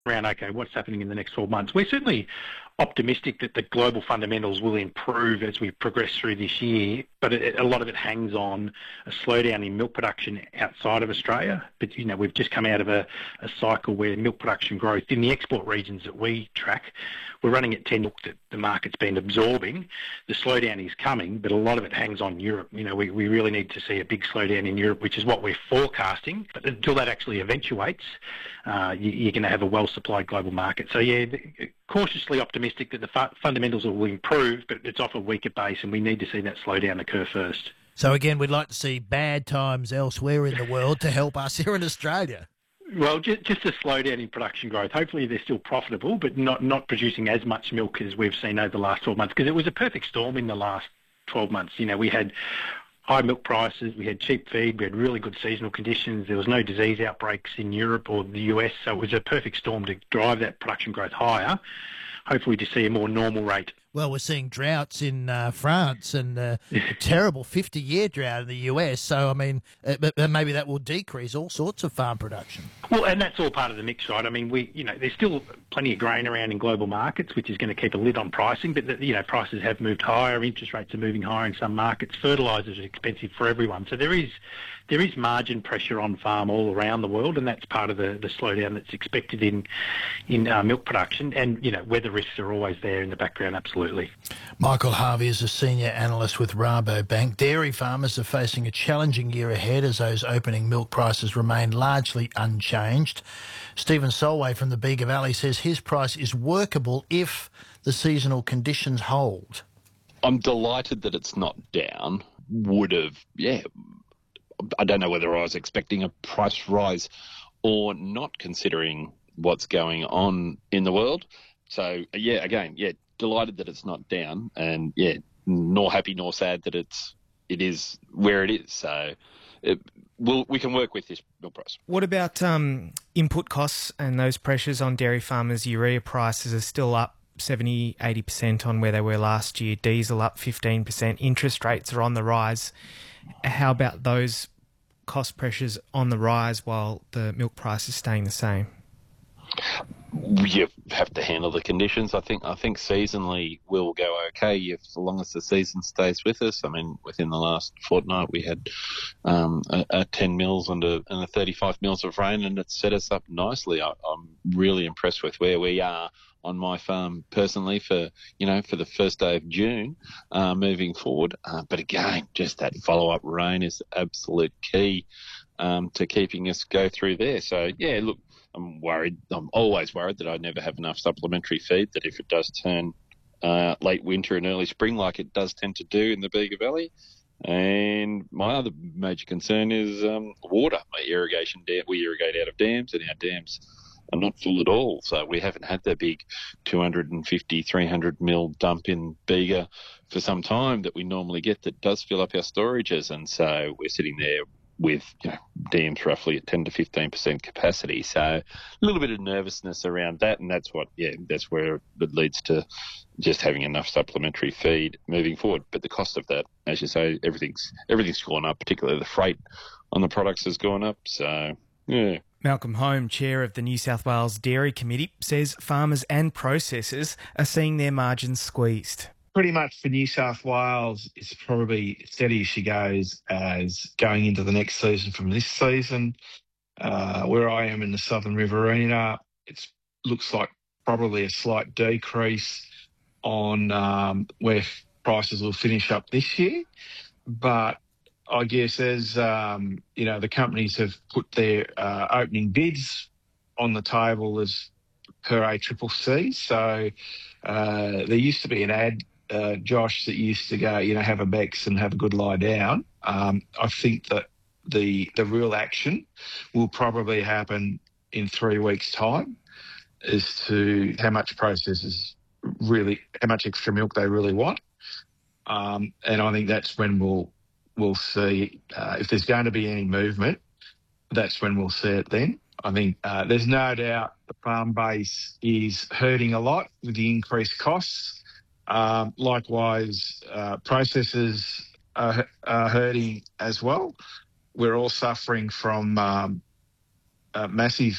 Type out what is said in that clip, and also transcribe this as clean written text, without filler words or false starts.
around, okay, what's happening in the next 12 months. We're certainly optimistic that the global fundamentals will improve as we progress through this year, but a lot of it hangs on a slowdown in milk production outside of Australia. But, we've just come out of a cycle where milk production growth in the export regions that we track, we're running at 10 milk that the market's been absorbing. The slowdown is coming, but a lot of it hangs on Europe. We really need to see a big slowdown in Europe, which is what we're forecasting. But until that actually eventuates, you're going to have a well-supplied global market. So, cautiously optimistic that the fundamentals will improve, but it's off a weaker base, and we need to see that slowdown occur first. So, again, we'd like to see bad times elsewhere in the world to help us here in Australia. Well, just a slowdown in production growth. Hopefully they're still profitable, but not producing as much milk as we've seen over the last 12 months, because it was a perfect storm in the last 12 months. We had high milk prices, we had cheap feed, we had really good seasonal conditions, there was no disease outbreaks in Europe or the US, so it was a perfect storm to drive that production growth higher, hopefully to see a more normal rate. Well, we're seeing droughts in France and a terrible 50-year drought in the US. So, I mean, maybe that will decrease all sorts of farm production. Well, and that's all part of the mix, right? I mean, there's still plenty of grain around in global markets, which is going to keep a lid on pricing. But, prices have moved higher. Interest rates are moving higher in some markets. Fertilisers are expensive for everyone. So there is margin pressure on farm all around the world, and that's part of the slowdown that's expected in milk production. And, weather risks are always there in the background, absolutely. Michael Harvey is a senior analyst with Rabobank. Dairy farmers are facing a challenging year ahead as those opening milk prices remain largely unchanged. Stephen Solway from the Bega Valley says his price is workable if the seasonal conditions hold. I'm delighted that it's not down. I don't know whether I was expecting a price rise or not, considering what's going on in the world. So, delighted that it's not down, and, nor happy nor sad that it is where it is. So we can work with this milk price. What about input costs and those pressures on dairy farmers? Urea prices are still up 70, 80% on where they were last year. Diesel up 15%. Interest rates are on the rise. How about those cost pressures on the rise while the milk price is staying the same? You have to handle the conditions. I think seasonally we'll go okay as long as the season stays with us. I mean, within the last fortnight we had a 10 mils and a 35 mils of rain, and it set us up nicely. I'm really impressed with where we are on my farm personally for the first day of June moving forward. But again, just that follow-up rain is absolute key to keeping us go through there. So, look, I'm worried. I'm always worried that I never have enough supplementary feed, that if it does turn late winter and early spring like it does tend to do in the Bega Valley. And my other major concern is water. My irrigation dam, we irrigate out of dams, and our dams are not full at all. So we haven't had that big 250, 300 mil dump in Bega for some time that we normally get that does fill up our storages. And so we're sitting there with dams roughly at 10 to 15% capacity. So a little bit of nervousness around that, and that's where it leads to just having enough supplementary feed moving forward. But the cost of that, as you say, everything's gone up, particularly the freight on the products has gone up. So, yeah. Malcolm Home, chair of the New South Wales Dairy Committee, says farmers and processors are seeing their margins squeezed. Pretty much for New South Wales, it's probably steady as she goes as going into the next season from this season. Where I am in the Southern Riverina, it looks like probably a slight decrease on where prices will finish up this year. But I guess as, the companies have put their opening bids on the table as per ACCC. So there used to be an ad, Josh, that used to go, have a Bex and have a good lie down. I think that the real action will probably happen in 3 weeks' time as to how much processors how much extra milk they really want. And I think that's when we'll see if there's going to be any movement. That's when we'll see it then. I think there's no doubt the farm base is hurting a lot with the increased costs. Likewise, processors are hurting as well. We're all suffering from massive